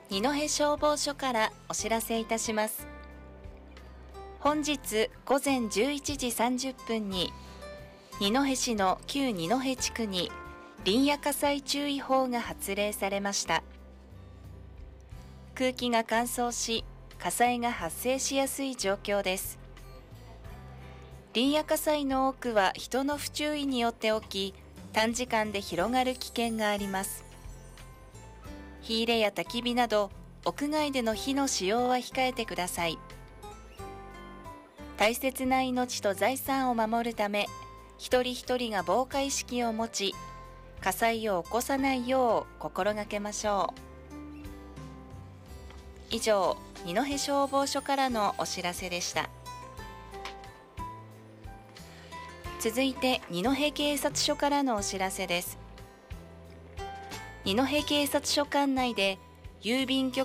二戸消防署からお知らせいたします。本日午前11時30分に二戸市の旧二戸地区に林野火災注意報が発令されました。空気が乾燥し、火災が発生しやすい状況です。林野火災の多くは人の不注意によって起き、短時間で広がる危険があります。火入れや焚き火など屋外での火の使用は控えてください。大切な命と財産を守るため、一人一人が防火意識を持ち、火災を起こさないよう心がけましょう。以上、二戸消防署からのお知らせでした。続いて二戸警察署からのお知らせです。二戸警察署管内で郵便局